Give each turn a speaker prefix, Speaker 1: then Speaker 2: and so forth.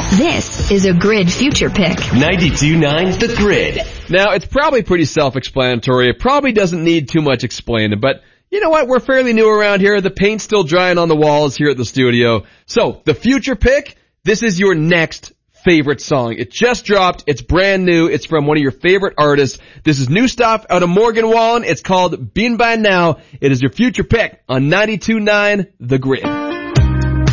Speaker 1: This is a Grid Future Pick.
Speaker 2: 92.9 The Grid.
Speaker 3: Now, it's probably pretty self-explanatory. It probably doesn't need too much explaining, but you know what? We're fairly new around here. The paint's still drying on the walls here at the studio. So, the Future Pick, this is your next favorite song. It just dropped. It's brand new. It's from one of your favorite artists. This is new stuff out of Morgan Wallen. It's called Bean by Now. It is your Future Pick on 92.9 The Grid.